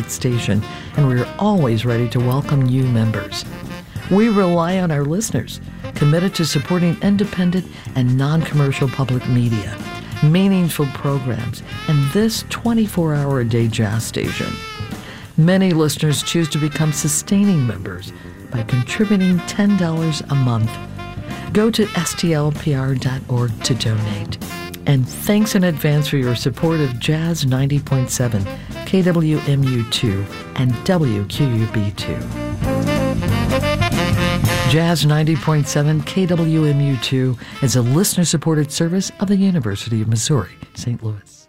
station, and we're always ready to welcome new members. We rely on our listeners, committed to supporting independent and non-commercial public media, meaningful programs, and this 24-hour-a-day jazz station. Many listeners choose to become sustaining members by contributing $10 a month. Go to stlpr.org to donate. And thanks in advance for your support of Jazz 90.7, KWMU2, and WQUB2. Jazz 90.7 KWMU2 is a listener-supported service of the University of Missouri, St. Louis.